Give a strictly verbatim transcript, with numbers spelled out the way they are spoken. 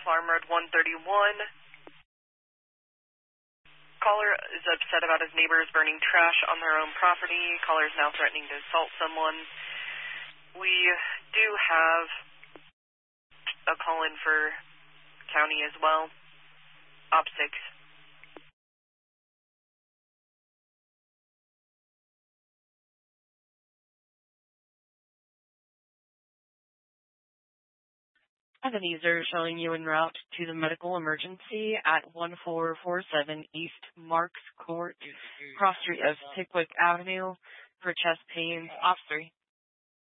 Farm Road one thirty-one. Caller is upset about his neighbors burning trash on their own property. Caller is now threatening to assault someone. We do have a call-in for county as well. Op six. I have an user showing you en route to the medical emergency at one four four seven East Marks Court, cross street of Pickwick Avenue for chest pains. Op three.